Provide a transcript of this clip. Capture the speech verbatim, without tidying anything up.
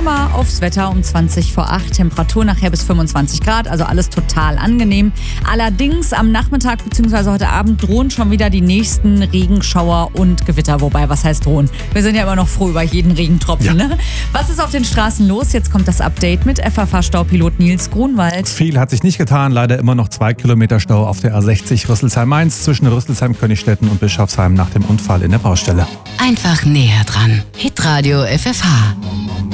mal aufs Wetter um zwanzig vor acht. Temperatur nachher bis fünfundzwanzig Grad, also alles total angenehm. Allerdings am Nachmittag bzw. heute Abend drohen schon wieder die nächsten Regenschauer und Gewitter. Wobei, was heißt drohen? Wir sind ja immer noch froh über jeden Regentropfen. Ja. Ne? Was ist auf den Straßen los? Jetzt kommt das Update mit F A V-Staupilot Nils Grunwald. Viel hat sich nicht getan. Leider immer noch zwei Kilometer Stau auf der A sechzig Rüsselsheim-Mainz zwischen Rüsselsheim, Königstetten und Bischofsheim nach dem Unfall in der Baustelle. Einfach näher dran. Hitradio F F H.